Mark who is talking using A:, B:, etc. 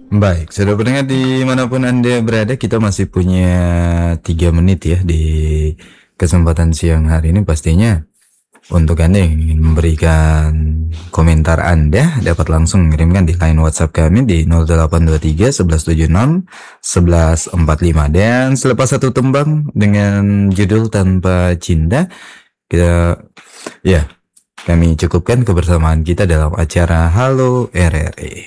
A: Baik, sudah pendengar dimanapun Anda berada, kita masih punya 3 menit ya di kesempatan siang hari ini. Pastinya untuk Anda yang ingin memberikan komentar Anda dapat langsung mengirimkan di line WhatsApp kami di 0823 1176 1145. Dan selepas satu tembang dengan judul Tanpa Cinta, kita ya kami cukupkan kebersamaan kita dalam acara Halo RRI.